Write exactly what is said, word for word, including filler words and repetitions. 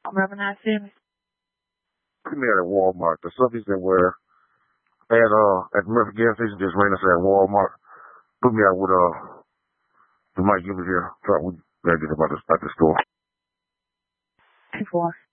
Reverend Nine Simmons. Put me at Walmart. The stuff he said where at uh at the Murphy gas station just ran us at Walmart. Put me out with uh the Mike Givers here. We gotta get about this at the store. Two four.